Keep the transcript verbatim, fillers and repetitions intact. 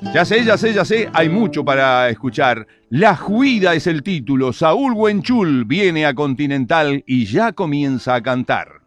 Ya sé, ya sé, ya sé, hay mucho para escuchar. La Juida es el título. Saúl Huenchul viene a Continental y ya comienza a cantar.